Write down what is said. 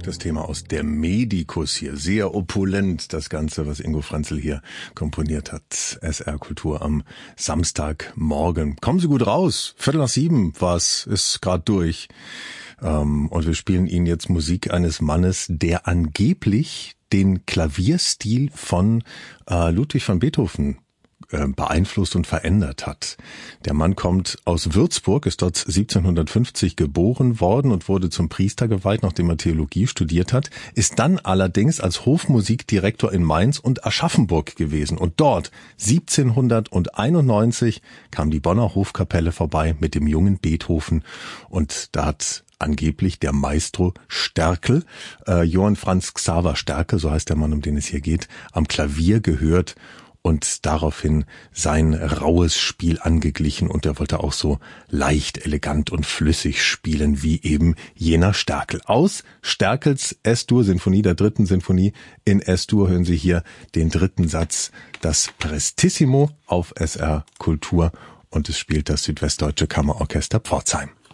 Das Thema aus der Medikus hier. Sehr opulent, das Ganze, was Ingo Franzl hier komponiert hat. SR Kultur am Samstagmorgen. Kommen Sie gut raus. 6:45 war's, ist gerade durch. Und wir spielen Ihnen jetzt Musik eines Mannes, der angeblich den Klavierstil von Ludwig van Beethoven beeinflusst und verändert hat. Der Mann kommt aus Würzburg, ist dort 1750 geboren worden und wurde zum Priester geweiht, nachdem er Theologie studiert hat, ist dann allerdings als Hofmusikdirektor in Mainz und Aschaffenburg gewesen. Und dort, 1791, kam die Bonner Hofkapelle vorbei mit dem jungen Beethoven und da hat angeblich der Maestro Sterkel, Johann Franz Xaver Sterkel, so heißt der Mann, um den es hier geht, am Klavier gehört und daraufhin sein raues Spiel angeglichen und er wollte auch so leicht, elegant und flüssig spielen wie eben jener Sterkel. Aus Sterkels S-Dur-Sinfonie, der 3. Sinfonie in S-Dur, hören Sie hier den 3. Satz, das Prestissimo auf SR Kultur und es spielt das Südwestdeutsche Kammerorchester Pforzheim.